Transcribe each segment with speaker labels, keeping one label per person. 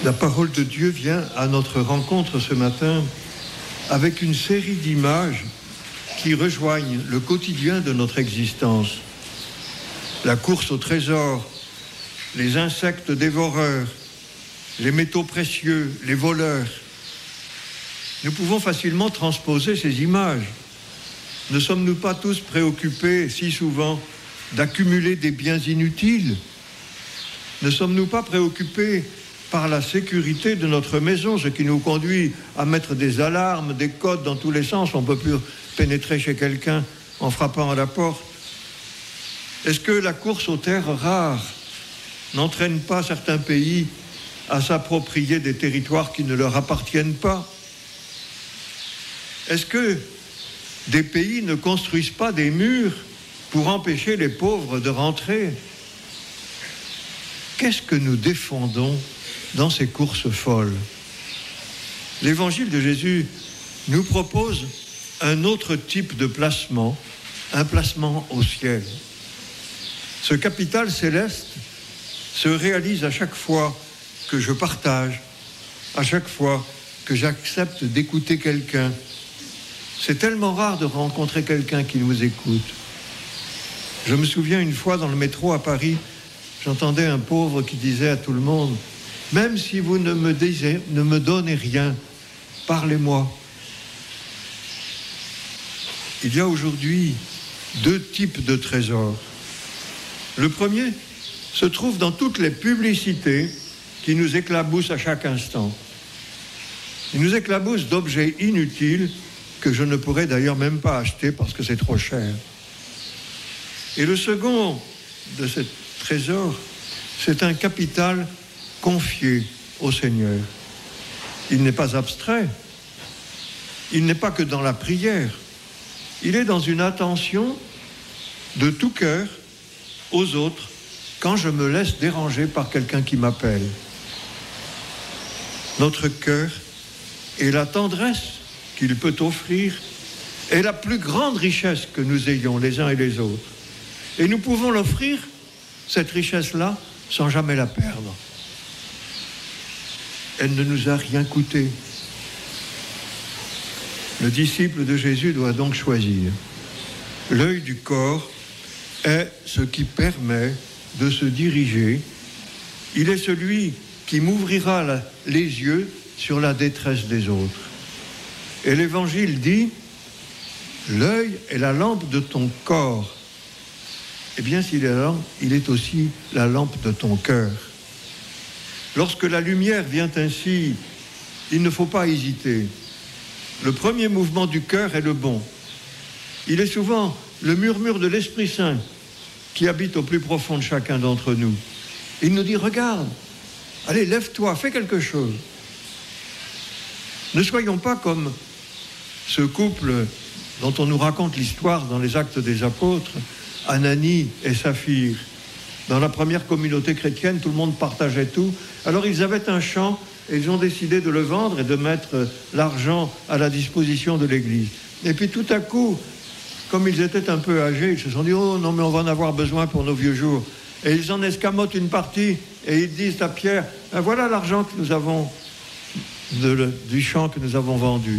Speaker 1: La parole de Dieu vient à notre rencontre ce matin avec une série d'images qui rejoignent le quotidien de notre existence. La course au trésor, les insectes dévoreurs, les métaux précieux, les voleurs. Nous pouvons facilement transposer ces images. Ne sommes-nous pas tous préoccupés si souvent d'accumuler des biens inutiles? Ne sommes-nous pas préoccupés par la sécurité de notre maison, ce qui nous conduit à mettre des alarmes, des codes dans tous les sens? On ne peut plus pénétrer chez quelqu'un en frappant à la porte. Est-ce que la course aux terres rares n'entraîne pas certains pays à s'approprier des territoires qui ne leur appartiennent pas? Est-ce que des pays ne construisent pas des murs pour empêcher les pauvres de rentrer? Qu'est-ce que nous défendons dans ces courses folles? L'Évangile de Jésus nous propose un autre type de placement, un placement au ciel. Ce capital céleste se réalise à chaque fois que je partage, à chaque fois que j'accepte d'écouter quelqu'un. C'est tellement rare de rencontrer quelqu'un qui nous écoute. Je me souviens une fois dans le métro à Paris, j'entendais un pauvre qui disait à tout le monde: « Même si vous ne me donnez rien, parlez-moi. » Il y a aujourd'hui deux types de trésors. Le premier se trouve dans toutes les publicités qui nous éclaboussent à chaque instant. Ils nous éclaboussent d'objets inutiles que je ne pourrais d'ailleurs même pas acheter parce que c'est trop cher. Et le second de ces trésors, c'est un capital confié au Seigneur. Il n'est pas abstrait, il n'est pas que dans la prière, il est dans une attention de tout cœur aux autres quand je me laisse déranger par quelqu'un qui m'appelle. Notre cœur et la tendresse qu'il peut offrir est la plus grande richesse que nous ayons les uns et les autres. Et nous pouvons l'offrir, cette richesse-là, sans jamais la perdre. Elle ne nous a rien coûté. Le disciple de Jésus doit donc choisir. L'œil du corps est ce qui permet de se diriger. Il est celui qui m'ouvrira les yeux sur la détresse des autres. Et l'Évangile dit: l'œil est la lampe de ton corps. Eh bien, s'il est la lampe, il est aussi la lampe de ton cœur. Lorsque la lumière vient ainsi, il ne faut pas hésiter. Le premier mouvement du cœur est le bon. Il est souvent le murmure de l'Esprit Saint qui habite au plus profond de chacun d'entre nous. Il nous dit: regarde, allez, lève-toi, fais quelque chose. Ne soyons pas comme ce couple dont on nous raconte l'histoire dans les Actes des Apôtres, Ananie et Saphir. Dans la première communauté chrétienne, tout le monde partageait tout. Alors ils avaient un champ et ils ont décidé de le vendre et de mettre l'argent à la disposition de l'Église. Et puis tout à coup, comme ils étaient un peu âgés, ils se sont dit: oh non, mais on va en avoir besoin pour nos vieux jours. Et ils en escamotent une partie et ils disent à Pierre: ben voilà l'argent que nous avons du champ que nous avons vendu.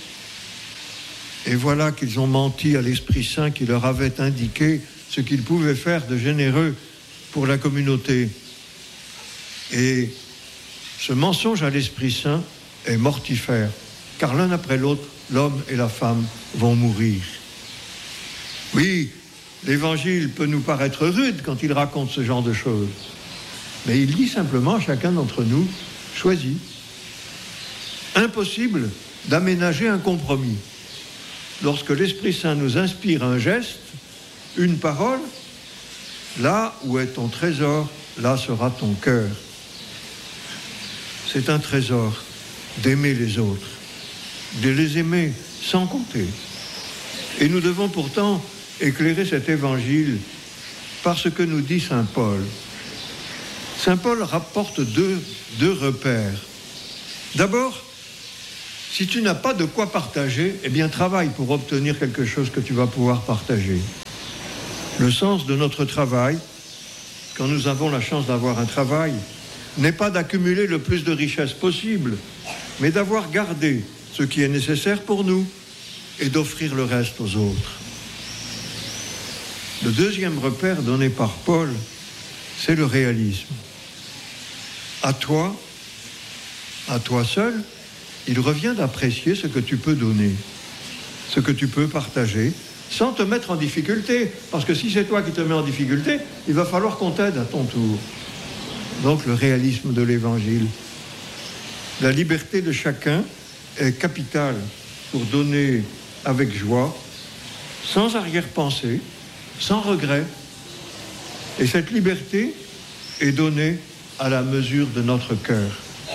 Speaker 1: Et voilà qu'ils ont menti à l'Esprit Saint qui leur avait indiqué ce qu'ils pouvaient faire de généreux pour la communauté. Et ce mensonge à l'Esprit Saint est mortifère, car l'un après l'autre, l'homme et la femme vont mourir. Oui, l'Évangile peut nous paraître rude quand il raconte ce genre de choses, mais il dit simplement à chacun d'entre nous: choisis. Impossible d'aménager un compromis. Lorsque l'Esprit Saint nous inspire un geste, une parole, là où est ton trésor, là sera ton cœur. C'est un trésor d'aimer les autres, de les aimer sans compter. Et nous devons pourtant éclairer cet évangile par ce que nous dit saint Paul. Saint Paul rapporte deux repères. D'abord, si tu n'as pas de quoi partager, eh bien travaille pour obtenir quelque chose que tu vas pouvoir partager. Le sens de notre travail, quand nous avons la chance d'avoir un travail, n'est pas d'accumuler le plus de richesses possible, mais d'avoir gardé ce qui est nécessaire pour nous et d'offrir le reste aux autres. Le deuxième repère donné par Paul, c'est le réalisme. À toi seul, il revient d'apprécier ce que tu peux donner, ce que tu peux partager, sans te mettre en difficulté. Parce que si c'est toi qui te mets en difficulté, il va falloir qu'on t'aide à ton tour. Donc le réalisme de l'Évangile. La liberté de chacun est capitale pour donner avec joie, sans arrière-pensée, sans regret. Et cette liberté est donnée à la mesure de notre cœur.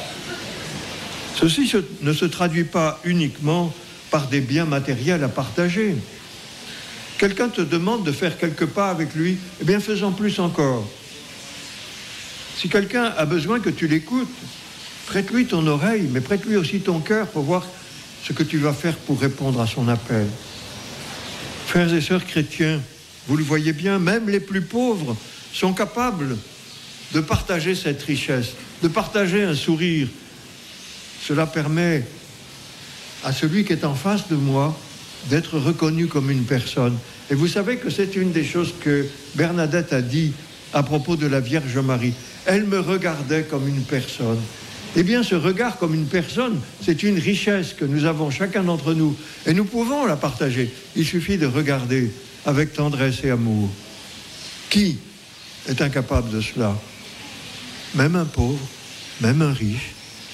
Speaker 1: Ceci ne se traduit pas uniquement par des biens matériels à partager. Quelqu'un te demande de faire quelques pas avec lui, eh bien faisons plus encore. Si quelqu'un a besoin que tu l'écoutes, prête-lui ton oreille, mais prête-lui aussi ton cœur pour voir ce que tu vas faire pour répondre à son appel. Frères et sœurs chrétiens, vous le voyez bien, même les plus pauvres sont capables de partager cette richesse, de partager un sourire. Cela permet à celui qui est en face de moi d'être reconnu comme une personne. Et vous savez que c'est une des choses que Bernadette a dit à propos de la Vierge Marie. Elle me regardait comme une personne. Eh bien, ce regard comme une personne, c'est une richesse que nous avons chacun d'entre nous. Et nous pouvons la partager. Il suffit de regarder avec tendresse et amour. Qui est incapable de cela? Même un pauvre, même un riche.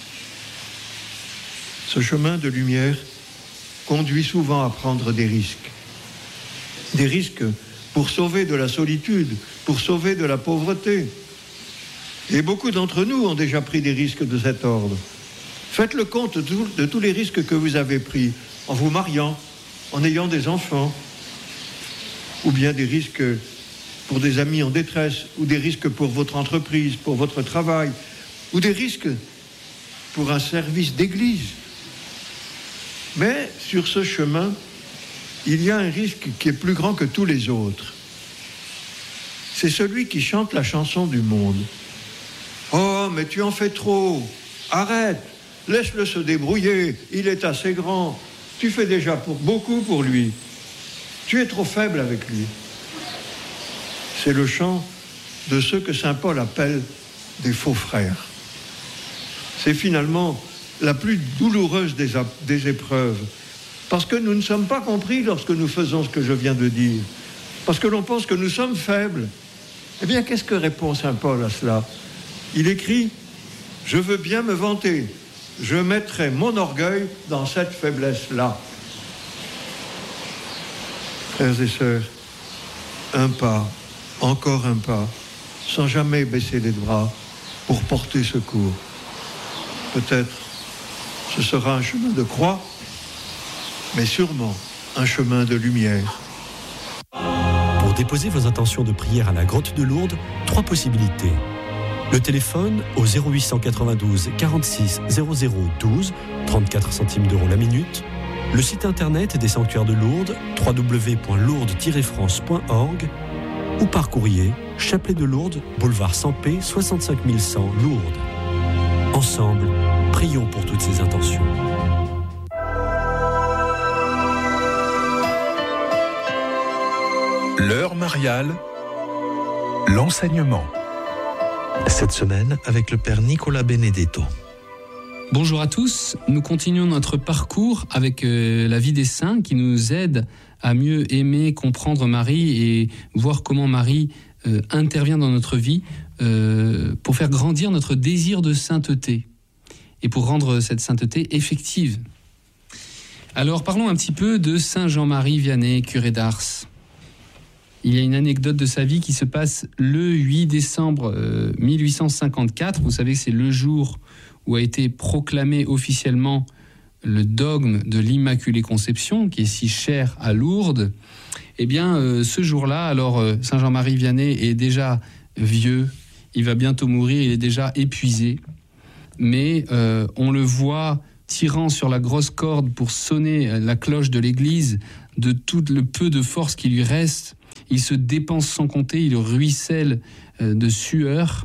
Speaker 1: Ce chemin de lumière conduit souvent à prendre des risques. Des risques pour sauver de la solitude, pour sauver de la pauvreté. Et beaucoup d'entre nous ont déjà pris des risques de cet ordre. Faites le compte de tous les risques que vous avez pris en vous mariant, en ayant des enfants, ou bien des risques pour des amis en détresse, ou des risques pour votre entreprise, pour votre travail, ou des risques pour un service d'église. Mais sur ce chemin, il y a un risque qui est plus grand que tous les autres. C'est celui qui chante la chanson du monde. Oh, mais tu en fais trop. Arrête. Laisse-le se débrouiller. Il est assez grand. Tu fais déjà beaucoup pour lui. Tu es trop faible avec lui. C'est le chant de ceux que saint Paul appelle des faux frères. C'est finalement la plus douloureuse des épreuves. Parce que nous ne sommes pas compris lorsque nous faisons ce que je viens de dire. Parce que l'on pense que nous sommes faibles. Eh bien, qu'est-ce que répond saint Paul à cela? Il écrit « Je veux bien me vanter, je mettrai mon orgueil dans cette faiblesse-là. » Frères et sœurs, un pas, encore un pas, sans jamais baisser les bras pour porter secours. Peut-être ce sera un chemin de croix, mais sûrement un chemin de lumière.
Speaker 2: Pour déposer vos intentions de prière à la grotte de Lourdes, 3 possibilités. Le téléphone au 0892 46 0012, 34 centimes d'euros la minute. Le site internet des sanctuaires de Lourdes, www.lourdes-france.org, ou par courrier, Chapelet de Lourdes, boulevard Sampé, 65 100 Lourdes. Ensemble, prions pour toutes ces intentions.
Speaker 3: L'heure mariale, l'enseignement.
Speaker 4: Cette semaine, avec le Père Nicolas Benedetto.
Speaker 5: Bonjour à tous, nous continuons notre parcours avec la vie des saints qui nous aide à mieux aimer, comprendre Marie et voir comment Marie intervient dans notre vie pour faire grandir notre désir de sainteté et pour rendre cette sainteté effective. Alors parlons un petit peu de Saint Jean-Marie Vianney, curé d'Ars. Il y a une anecdote de sa vie qui se passe le 8 décembre 1854. Vous savez que c'est le jour où a été proclamé officiellement le dogme de l'Immaculée Conception, qui est si cher à Lourdes. Eh bien, ce jour-là, alors Saint Jean-Marie Vianney est déjà vieux, il va bientôt mourir, il est déjà épuisé. Mais on le voit tirant sur la grosse corde pour sonner la cloche de l'église de tout le peu de force qui lui reste. Il se dépense sans compter, il ruisselle de sueur.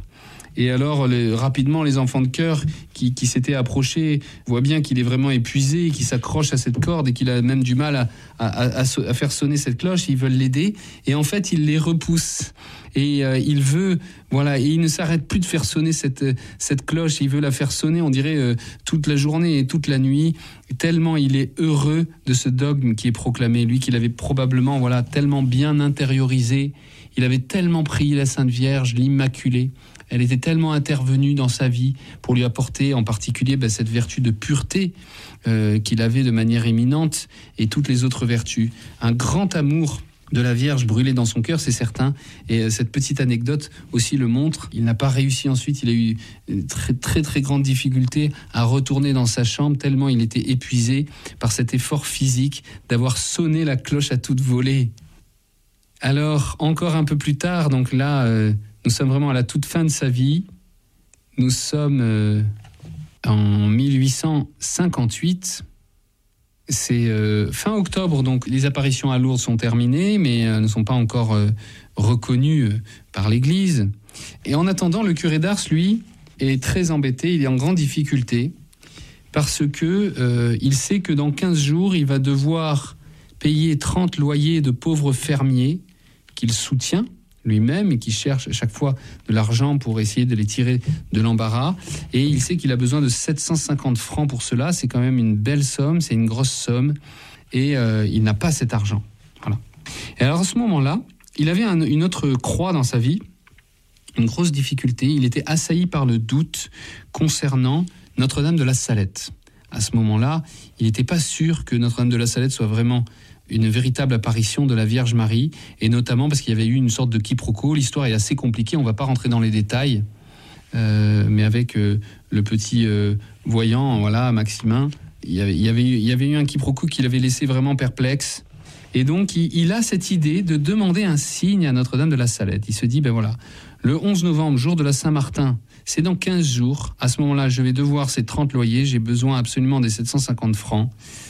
Speaker 5: Et alors, rapidement, les enfants de chœur qui s'étaient approchés voient bien qu'il est vraiment épuisé, qu'il s'accroche à cette corde et qu'il a même du mal à faire sonner cette cloche. Ils veulent l'aider. Et en fait, il les repousse. Et il veut, et il ne s'arrête plus de faire sonner cette cloche. Il veut la faire sonner, on dirait, toute la journée et toute la nuit, tellement il est heureux de ce dogme qui est proclamé. Lui, qu'il avait probablement, tellement bien intériorisé. Il avait tellement prié la Sainte Vierge, l'Immaculée. Elle était tellement intervenue dans sa vie pour lui apporter en particulier cette vertu de pureté qu'il avait de manière éminente et toutes les autres vertus. Un grand amour de la Vierge brûlée dans son cœur, c'est certain. Et cette petite anecdote aussi le montre. Il n'a pas réussi ensuite. Il a eu une très, très, très grande difficulté à retourner dans sa chambre tellement il était épuisé par cet effort physique d'avoir sonné la cloche à toute volée. Alors, encore un peu plus tard, donc là, nous sommes vraiment à la toute fin de sa vie. Nous sommes en 1858. C'est fin octobre, donc les apparitions à Lourdes sont terminées, mais ne sont pas encore reconnues par l'Église. Et en attendant, le curé d'Ars, lui, est très embêté, il est en grande difficulté, parce que il sait que dans 15 jours, il va devoir payer 30 loyers de pauvres fermiers qu'il soutient lui-même et qui cherche à chaque fois de l'argent pour essayer de les tirer de l'embarras. Et il sait qu'il a besoin de 750 francs pour cela. C'est quand même une belle somme, c'est une grosse somme. Et il n'a pas cet argent. Voilà. Et alors à ce moment-là, il avait une autre croix dans sa vie, une grosse difficulté. Il était assailli par le doute concernant Notre-Dame de la Salette. À ce moment-là, il n'était pas sûr que Notre-Dame de la Salette soit vraiment une véritable apparition de la Vierge Marie, et notamment parce qu'il y avait eu une sorte de quiproquo. L'histoire est assez compliquée, on ne va pas rentrer dans les détails, mais avec le petit voyant, Maximin, il y avait eu un quiproquo qui l'avait laissé vraiment perplexe, et donc il a cette idée de demander un signe à Notre-Dame de la Salette. Il se dit, le 11 novembre, jour de la Saint-Martin, c'est dans 15 jours, à ce moment-là, je vais devoir ces 30 loyers, j'ai besoin absolument des 750 francs.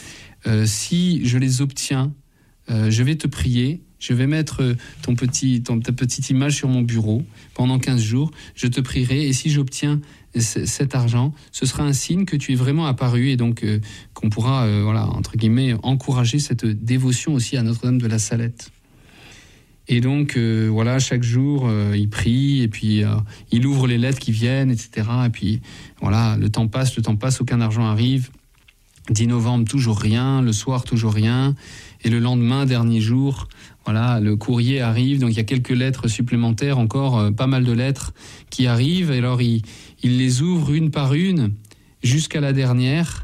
Speaker 5: Si je les obtiens, je vais te prier, je vais mettre ta petite image sur mon bureau pendant 15 jours, je te prierai, et si j'obtiens cet argent, ce sera un signe que tu es vraiment apparu, et donc qu'on pourra, entre guillemets, encourager cette dévotion aussi à Notre-Dame de la Salette. Et donc, chaque jour, il prie, et puis il ouvre les lettres qui viennent, etc. Et puis, le temps passe, aucun argent arrive. 10 novembre, toujours rien. Le soir, toujours rien. Et le lendemain, dernier jour, le courrier arrive. Donc, il y a quelques lettres supplémentaires, encore pas mal de lettres qui arrivent. Et alors, il les ouvre une par une jusqu'à la dernière.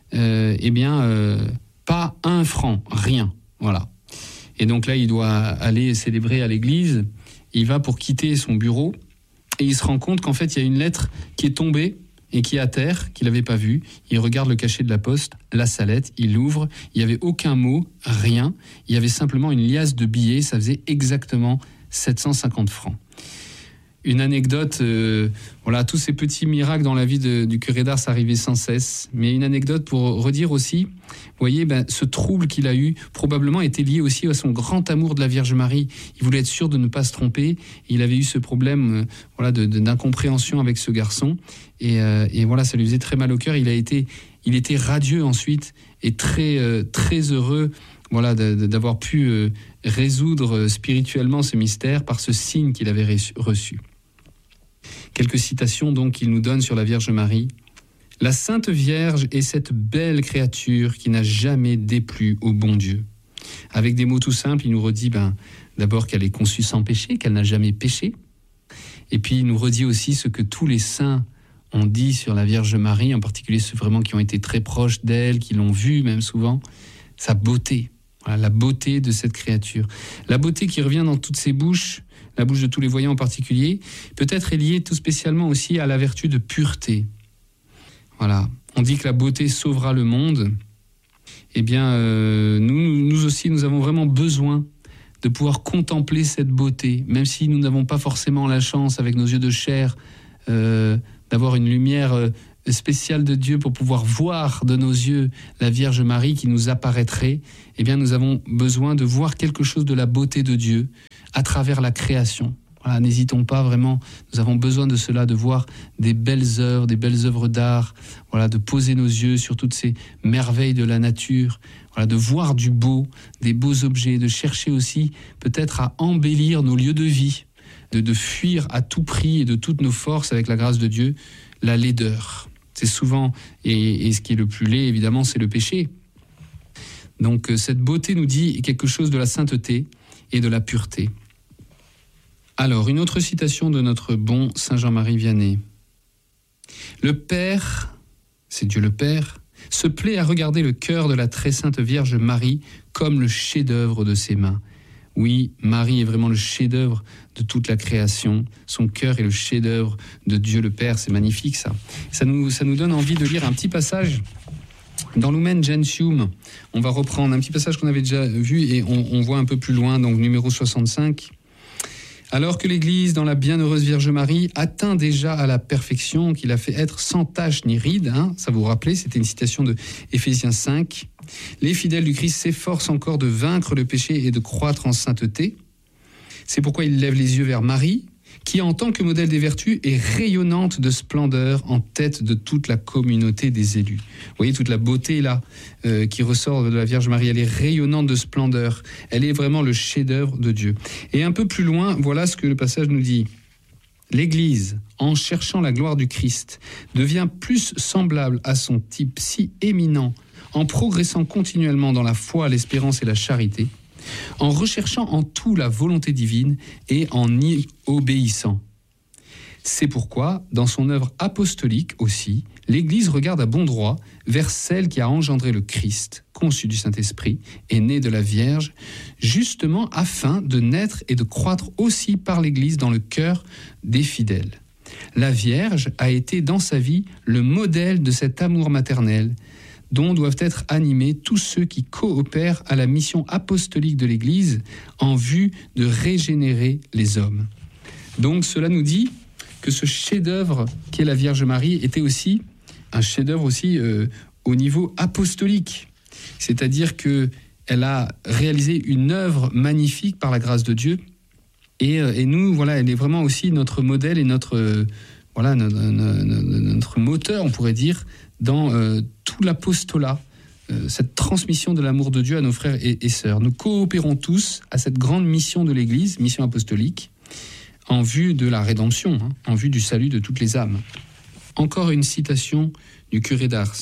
Speaker 5: Pas un franc, rien. Voilà. Et donc là, il doit aller célébrer à l'église. Il va pour quitter son bureau. Et il se rend compte qu'en fait, il y a une lettre qui est tombée et qui est à terre, qu'il n'avait pas vue. Il regarde le cachet de la poste, la Salette, il l'ouvre, il n'y avait aucun mot, rien. Il y avait simplement une liasse de billets, ça faisait exactement 750 francs. Une anecdote, tous ces petits miracles dans la vie du curé d'Ars arrivaient sans cesse, mais une anecdote pour redire aussi, vous voyez, ce trouble qu'il a eu probablement était lié aussi à son grand amour de la Vierge Marie. Il voulait être sûr de ne pas se tromper, il avait eu ce problème d'incompréhension avec ce garçon, et ça lui faisait très mal au cœur. Il était radieux ensuite, et très, très heureux d'avoir pu résoudre spirituellement ce mystère par ce signe qu'il avait reçu. Quelques citations donc qu'il nous donne sur la Vierge Marie. « La Sainte Vierge est cette belle créature qui n'a jamais déplu au bon Dieu. » Avec des mots tout simples, il nous redit d'abord qu'elle est conçue sans péché, qu'elle n'a jamais péché. Et puis il nous redit aussi ce que tous les saints ont dit sur la Vierge Marie, en particulier ceux vraiment qui ont été très proches d'elle, qui l'ont vue même souvent, sa beauté. La beauté de cette créature. La beauté qui revient dans toutes ses bouches, la bouche de tous les voyants en particulier, peut-être est liée tout spécialement aussi à la vertu de pureté. On dit que la beauté sauvera le monde. Eh bien, nous aussi, nous avons vraiment besoin de pouvoir contempler cette beauté, même si nous n'avons pas forcément la chance, avec nos yeux de chair, d'avoir une lumière spéciale de Dieu pour pouvoir voir de nos yeux la Vierge Marie qui nous apparaîtrait. Eh bien, nous avons besoin de voir quelque chose de la beauté de Dieu à travers la création. Voilà, n'hésitons pas vraiment, nous avons besoin de cela, de voir des belles œuvres d'art, voilà, de poser nos yeux sur toutes ces merveilles de la nature, voilà, de voir du beau, des beaux objets, de chercher aussi peut-être à embellir nos lieux de vie, de fuir à tout prix et de toutes nos forces avec la grâce de Dieu, la laideur. C'est souvent, et ce qui est le plus laid évidemment, c'est le péché. Donc cette beauté nous dit quelque chose de la sainteté et de la pureté. Alors, une autre citation de notre bon Saint Jean-Marie Vianney. Le Père, c'est Dieu le Père, se plaît à regarder le cœur de la très sainte Vierge Marie comme le chef-d'œuvre de ses mains. Oui, Marie est vraiment le chef-d'œuvre de toute la création. Son cœur est le chef-d'œuvre de Dieu le Père. C'est magnifique, ça. Ça nous donne envie de lire un petit passage dans Lumen Gentium. On va reprendre un petit passage qu'on avait déjà vu et on voit un peu plus loin, donc numéro 65. Alors que l'Église, dans la bienheureuse Vierge Marie, atteint déjà à la perfection, qu'il a fait être sans tache ni ride, ça vous rappelez, c'était une citation de Éphésiens 5, les fidèles du Christ s'efforcent encore de vaincre le péché et de croître en sainteté. C'est pourquoi ils lèvent les yeux vers Marie, qui en tant que modèle des vertus est rayonnante de splendeur en tête de toute la communauté des élus. Vous voyez toute la beauté là qui ressort de la Vierge Marie, elle est rayonnante de splendeur, elle est vraiment le chef-d'œuvre de Dieu. Et un peu plus loin, voilà ce que le passage nous dit. L'Église, en cherchant la gloire du Christ, devient plus semblable à son type si éminent, en progressant continuellement dans la foi, l'espérance et la charité, en recherchant en tout la volonté divine et en y obéissant. C'est pourquoi, dans son œuvre apostolique aussi, l'Église regarde à bon droit vers celle qui a engendré le Christ, conçu du Saint-Esprit et né de la Vierge, justement afin de naître et de croître aussi par l'Église dans le cœur des fidèles. La Vierge a été dans sa vie le modèle de cet amour maternel, dont doivent être animés tous ceux qui coopèrent à la mission apostolique de l'Église en vue de régénérer les hommes. Donc cela nous dit que ce chef-d'œuvre qu'est la Vierge Marie était aussi un chef-d'œuvre aussi au niveau apostolique. C'est-à-dire qu'elle a réalisé une œuvre magnifique par la grâce de Dieu. Et nous, voilà, elle est vraiment aussi notre modèle et notre moteur, on pourrait dire, dans tout l'apostolat, cette transmission de l'amour de Dieu à nos frères et sœurs. Nous coopérons tous à cette grande mission de l'Église, mission apostolique, en vue de la rédemption, en vue du salut de toutes les âmes. Encore une citation du curé d'Ars.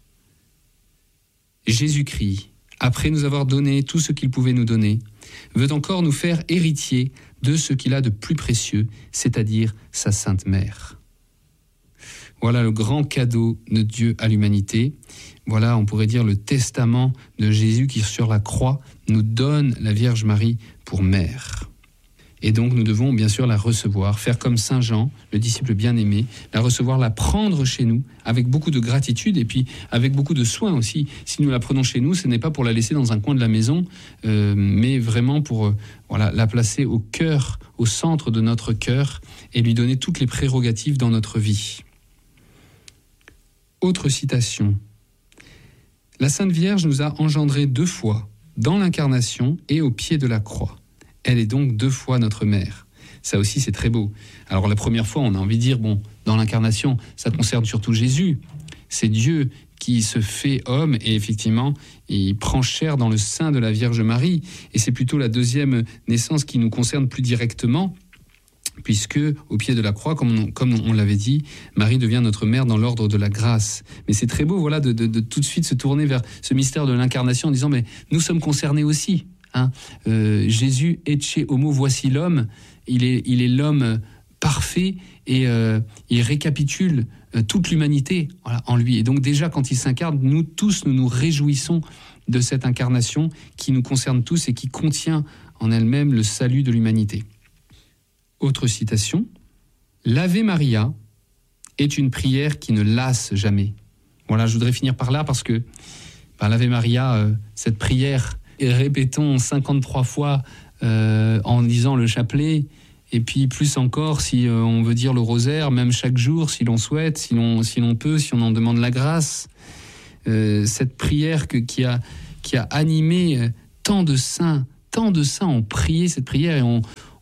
Speaker 5: Jésus-Christ, après nous avoir donné tout ce qu'il pouvait nous donner, veut encore nous faire héritiers de ce qu'il a de plus précieux, c'est-à-dire sa Sainte Mère. Voilà le grand cadeau de Dieu à l'humanité. Voilà, on pourrait dire, le testament de Jésus qui, sur la croix, nous donne la Vierge Marie pour mère. Et donc, nous devons bien sûr la recevoir, faire comme Saint Jean, le disciple bien-aimé, la recevoir, la prendre chez nous, avec beaucoup de gratitude et puis avec beaucoup de soin aussi. Si nous la prenons chez nous, ce n'est pas pour la laisser dans un coin de la maison, mais vraiment pour la placer au cœur, au centre de notre cœur et lui donner toutes les prérogatives dans notre vie. Autre citation. La Sainte Vierge nous a engendrés 2 fois, dans l'incarnation et au pied de la croix. Elle est donc 2 fois notre mère. Ça aussi, c'est très beau. Alors la première fois, on a envie de dire, dans l'incarnation, ça concerne surtout Jésus. C'est Dieu qui se fait homme et effectivement, il prend chair dans le sein de la Vierge Marie. Et c'est plutôt la deuxième naissance qui nous concerne plus directement, puisque au pied de la croix, comme on l'avait dit, Marie devient notre mère dans l'ordre de la grâce. Mais c'est très beau, de tout de suite se tourner vers ce mystère de l'incarnation en disant, mais nous sommes concernés aussi. Jésus ecce homo, voici l'homme. Il est l'homme parfait et il récapitule toute l'humanité en lui. Et donc déjà, quand il s'incarne, nous tous, nous nous réjouissons de cette incarnation qui nous concerne tous et qui contient en elle-même le salut de l'humanité. Autre citation, « L'Ave Maria est une prière qui ne lasse jamais. » Voilà, je voudrais finir par là parce que l'Ave Maria, cette prière, répétons 53 fois en disant le chapelet, et puis plus encore si on veut dire le rosaire, même chaque jour, si l'on souhaite, si l'on peut, si on en demande la grâce. Cette prière qui a animé tant de saints ont prié cette prière et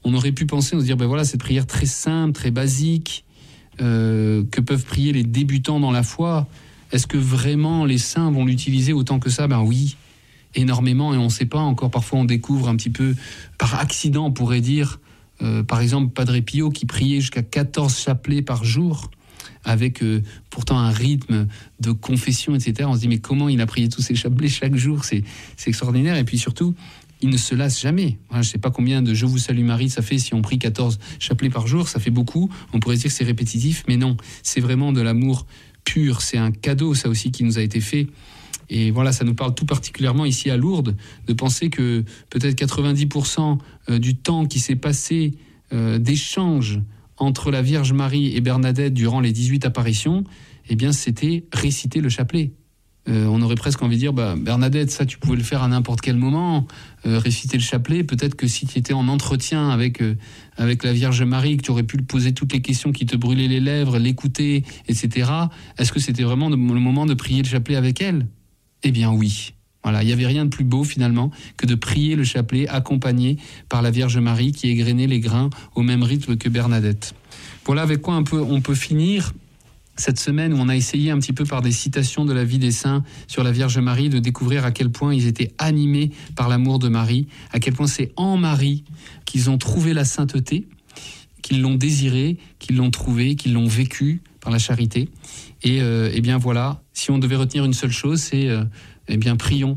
Speaker 5: on aurait pu penser, on se dire, ben voilà, cette prière très simple, très basique, que peuvent prier les débutants dans la foi, est-ce que vraiment les saints vont l'utiliser autant que ça? Ben oui, énormément, et on ne sait pas encore. Parfois, on découvre un petit peu par accident, on pourrait dire, par exemple, Padre Pio qui priait jusqu'à 14 chapelets par jour, avec pourtant un rythme de confession, etc. On se dit, mais comment il a prié tous ces chapelets chaque jour? C'est extraordinaire. Et puis surtout, il ne se lasse jamais. Je ne sais pas combien de « Je vous salue Marie » ça fait, si on prie 14 chapelets par jour, ça fait beaucoup. On pourrait se dire que c'est répétitif, mais non, c'est vraiment de l'amour pur. C'est un cadeau, ça aussi, qui nous a été fait. Et voilà, ça nous parle tout particulièrement ici à Lourdes, de penser que peut-être 90% du temps qui s'est passé d'échange entre la Vierge Marie et Bernadette durant les 18 apparitions, eh bien, c'était réciter le chapelet. On aurait presque envie de dire, Bernadette, ça tu pouvais le faire à n'importe quel moment, réciter le chapelet. Peut-être que si tu étais en entretien avec la Vierge Marie, que tu aurais pu lui poser toutes les questions qui te brûlaient les lèvres, l'écouter, etc. Est-ce que c'était vraiment le moment de prier le chapelet avec elle? Eh bien oui. Voilà, il n'y avait rien de plus beau finalement que de prier le chapelet accompagné par la Vierge Marie qui égrenait les grains au même rythme que Bernadette. Voilà avec quoi on peut finir cette semaine où on a essayé un petit peu par des citations de la vie des saints sur la Vierge Marie de découvrir à quel point ils étaient animés par l'amour de Marie, à quel point c'est en Marie qu'ils ont trouvé la sainteté, qu'ils l'ont désirée, qu'ils l'ont trouvée, qu'ils l'ont vécue par la charité. Et bien voilà, si on devait retenir une seule chose, c'est prions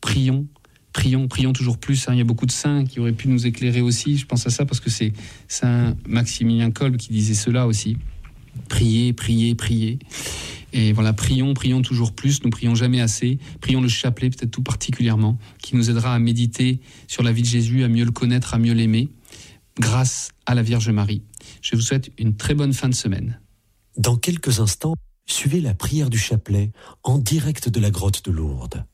Speaker 5: toujours plus. Il y a beaucoup de saints qui auraient pu nous éclairer aussi. Je pense à ça parce que c'est Saint Maximilien Kolb qui disait cela aussi. Priez, priez, priez. Et voilà, prions toujours plus, nous prions jamais assez. Prions le chapelet peut-être tout particulièrement, qui nous aidera à méditer sur la vie de Jésus, à mieux le connaître, à mieux l'aimer, grâce à la Vierge Marie. Je vous souhaite une très bonne fin de semaine.
Speaker 2: Dans quelques instants, suivez la prière du chapelet en direct de la grotte de Lourdes.